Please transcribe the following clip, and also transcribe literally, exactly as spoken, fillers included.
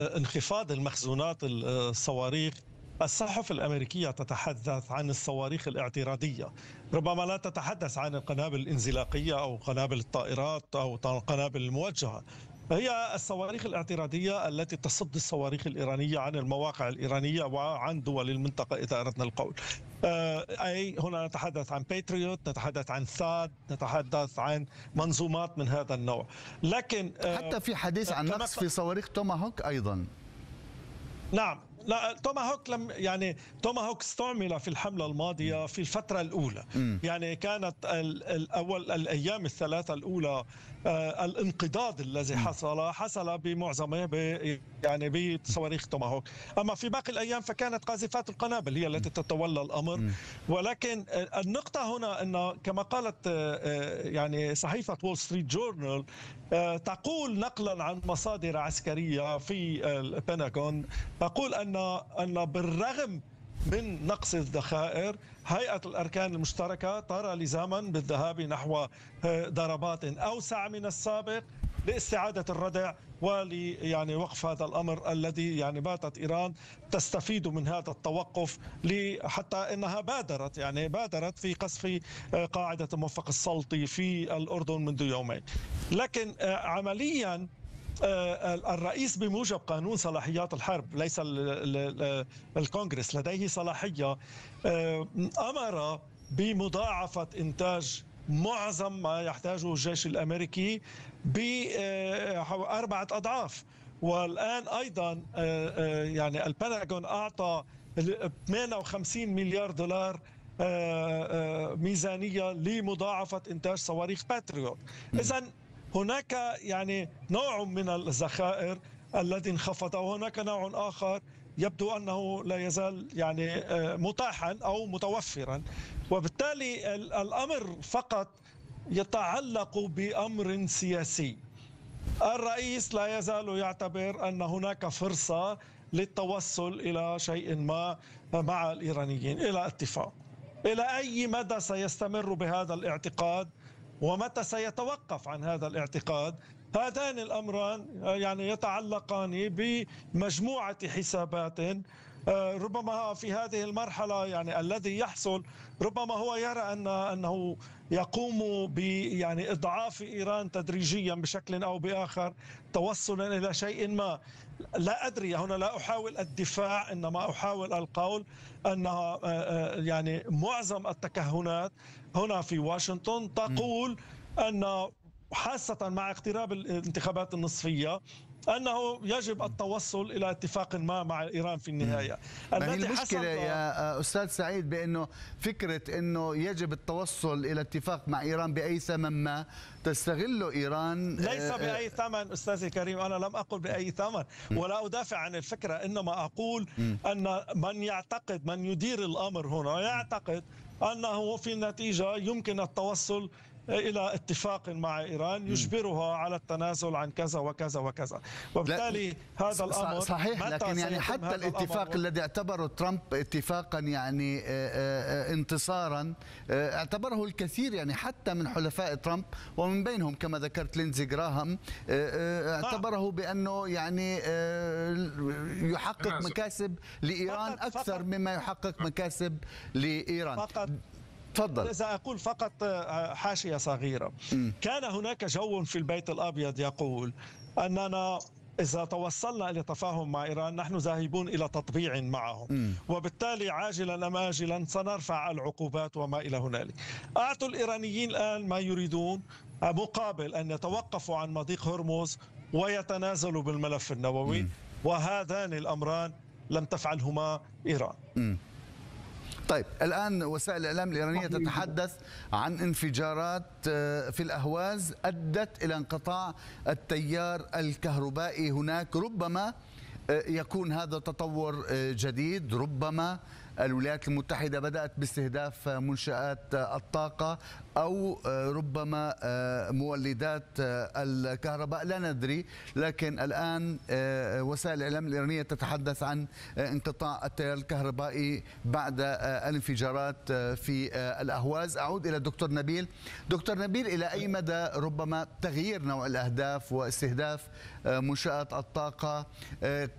انخفاض المخزونات الصواريخ، الصحف الأمريكية تتحدث عن الصواريخ الاعتراضية، ربما لا تتحدث عن القنابل الانزلاقية أو قنابل الطائرات أو القنابل الموجهة. هي الصواريخ الاعتراضية التي تصد الصواريخ الإيرانية عن المواقع الإيرانية وعن دول المنطقة إذا أردنا القول. أي هنا نتحدث عن باتريوت، نتحدث عن ثاد، نتحدث عن منظومات من هذا النوع. لكن حتى في حديث عن نقص في صواريخ توماهوك أيضا. نعم، لا توماهوك لم يعني توماهوك استعمل في الحملة الماضية في الفترة الأولى. م. يعني كانت الأول الأيام الثلاثة الأولى آه الانقضاض الذي حصل حصل بمعظمه ب يعني بصواريخ توماهوك، أما في باقي الأيام فكانت قاذفات القنابل هي التي تتولى الأمر. م. ولكن النقطة هنا أن كما قالت آه يعني صحيفة وول ستريت جورنال آه تقول نقلا عن مصادر عسكرية في البنتاغون، تقول أن أن بالرغم من نقص الذخائر هيئة الأركان المشتركة ترى لزاما بالذهاب نحو ضربات أوسع من السابق لاستعادة الردع ولي يعني وقف هذا الأمر الذي يعني باتت إيران تستفيد من هذا التوقف، حتى أنها بادرت يعني بادرت في قصف قاعدة موفق السلطي في الأردن منذ يومين. لكن عمليا الرئيس بموجب قانون صلاحيات الحرب، ليس الكونغرس لديه صلاحية، أمر بمضاعفة إنتاج معظم ما يحتاجه الجيش الأمريكي بأربعة أضعاف. والآن أيضا يعني البنتاغون أعطى ثمانية وخمسين مليار دولار ميزانية لمضاعفة إنتاج صواريخ باتريوت. إذن هناك يعني نوع من الذخائر الذي انخفض، وهناك نوع آخر يبدو أنه لا يزال يعني متاحا أو متوفرا، وبالتالي الأمر فقط يتعلق بأمر سياسي. الرئيس لا يزال يعتبر أن هناك فرصة للتوصل إلى شيء ما مع الإيرانيين، إلى اتفاق. إلى أي مدى سيستمر بهذا الاعتقاد ومتى سيتوقف عن هذا الاعتقاد، هذان الأمران يعني يتعلقان بمجموعة حسابات. ربما في هذه المرحلة يعني الذي يحصل ربما هو يرى أن أنه يقوم ب يعني إضعاف إيران تدريجيا بشكل أو بآخر توصلا إلى شيء ما. لا أدري، هنا لا أحاول الدفاع، إنما أحاول القول أن يعني معظم التكهنات هنا في واشنطن تقول أن خاصة مع اقتراب الانتخابات النصفية أنه يجب التوصل إلى اتفاق ما مع إيران في النهاية. ما هي المشكلة يا أستاذ سعيد بأنه فكرة أنه يجب التوصل إلى اتفاق مع إيران بأي ثمن ما تستغله إيران. ليس بأي ثمن أستاذي الكريم، أنا لم أقل بأي ثمن ولا أدافع عن الفكرة، إنما أقول أن من يعتقد من يدير الأمر هنا يعتقد أنه في النتيجة يمكن التوصل إلى اتفاق مع إيران يجبرها على التنازل عن كذا وكذا وكذا، وبالتالي هذا الأمر صحيح. لكن يعني حتى الاتفاق الذي اعتبره ترامب اتفاقا يعني انتصارا اعتبره الكثير يعني حتى من حلفاء ترامب ومن بينهم كما ذكرت لينزي جراهام اعتبره بأنه يعني يحقق مكاسب لإيران أكثر مما يحقق مكاسب لإيران. تفضل. إذا أقول فقط حاشية صغيرة، م. كان هناك جو في البيت الأبيض يقول أننا إذا توصلنا إلى تفاهم مع إيران نحن ذاهبون إلى تطبيع معهم، م. وبالتالي عاجلا أم آجلا سنرفع العقوبات وما إلى هنالك. أعطوا الإيرانيين الآن ما يريدون مقابل أن يتوقفوا عن مضيق هرمز ويتنازلوا بالملف النووي، م. وهذان الأمران لم تفعلهما إيران. م. طيب الآن وسائل الإعلام الإيرانية تتحدث عن انفجارات في الأهواز أدت إلى انقطاع التيار الكهربائي هناك. ربما يكون هذا تطور جديد، ربما الولايات المتحدة بدأت باستهداف منشآت الطاقة أو ربما مولدات الكهرباء، لا ندري. لكن الآن وسائل الإعلام الإيرانية تتحدث عن انقطاع التيار الكهربائي بعد الانفجارات في الأهواز. أعود إلى الدكتور نبيل. دكتور نبيل، إلى أي مدى ربما تغيير نوع الأهداف واستهداف منشآت الطاقة